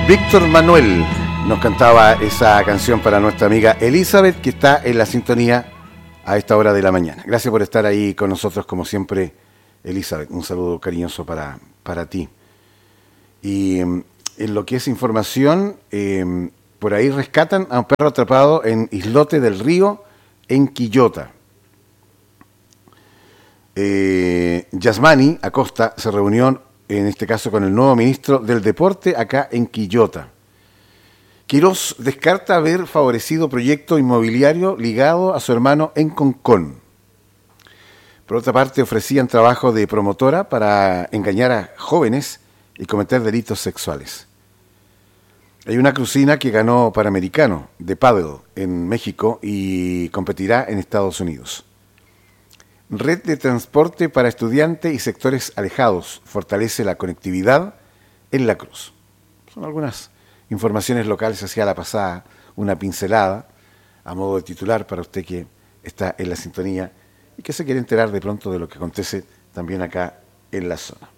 Víctor Manuel nos cantaba esa canción para nuestra amiga Elizabeth, que está en la sintonía a esta hora de la mañana. Gracias por estar ahí con nosotros, como siempre, Elizabeth. Un saludo cariñoso para ti. Y en lo que es información, por ahí rescatan a un perro atrapado en Islote del Río, en Quillota. Yasmani Acosta se reunió en este caso con el nuevo ministro del Deporte acá en Quillota. Quirós descarta haber favorecido proyecto inmobiliario ligado a su hermano en Concón. Por otra parte, ofrecían trabajo de promotora para engañar a jóvenes y cometer delitos sexuales. Hay una crucina que ganó Panamericano de pádel en México y competirá en Estados Unidos. Red de transporte para estudiantes y sectores alejados fortalece la conectividad en La Cruz. Son algunas informaciones locales hacia la pasada, una pincelada a modo de titular para usted que está en la sintonía y que se quiere enterar de pronto de lo que acontece también acá en la zona.